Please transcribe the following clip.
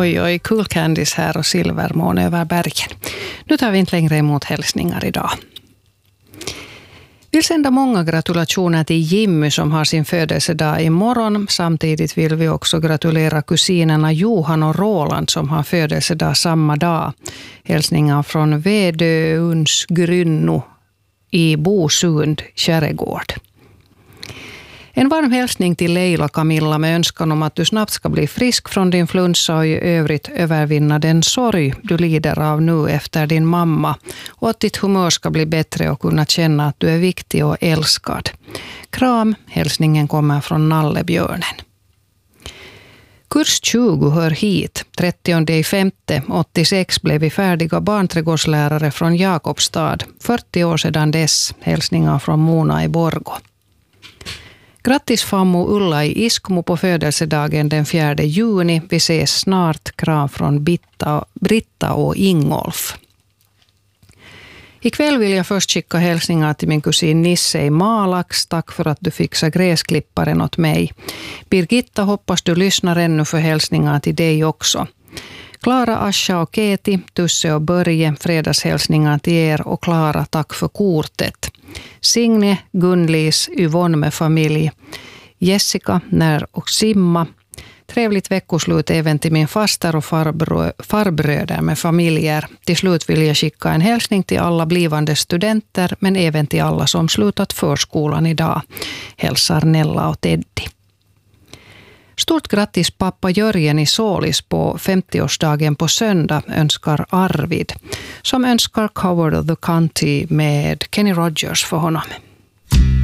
Oj, Cool Candies här och silvermån över bergen. Nu tar vi inte längre emot hälsningar idag. Vill sända många gratulationer till Jimmy som har sin födelsedag imorgon. Samtidigt vill vi också gratulera kusinerna Johan och Roland som har födelsedag samma dag. Hälsningar från Vedöuns Grynno i Bosund, Kärregård. En varm hälsning till Leila Camilla med önskan om att du snabbt ska bli frisk från din flunsa och i övrigt övervinna den sorg du lider av nu efter din mamma och att ditt humör ska bli bättre och kunna känna att du är viktig och älskad. Kram, hälsningen kommer från Nallebjörnen. Kurs 20 hör hit. 30/5/86 blev vi färdiga barnträdgårdslärare från Jakobstad. 40 år sedan dess. Hälsningar från Mona i Borgå. Grattis fammo Ulla i Iskmo på födelsedagen den 4 juni. Vi ses snart. Kram från Britta och Ingolf. Ikväll vill jag först skicka hälsningar till min kusin Nisse i Malax. Tack för att du fixar gräsklipparen åt mig. Birgitta, hoppas du lyssnar ännu för hälsningar till dig också. Klara, Asha och Keti, Tusse och Börje, fredagshälsningar till er och Klara, tack för kortet. Signe, Gunlis, Yvonne med familj, Jessica, När och Simma. Trevligt veckoslut även till min faster och farbröder med familjer. Till slut vill jag skicka en hälsning till alla blivande studenter men även till alla som slutat förskolan idag. Hälsar Nella och Teddy. Stort grattis pappa Jörgen i Sålis på 50-årsdagen på söndag önskar Arvid som önskar Cover of the County med Kenny Rogers för honom.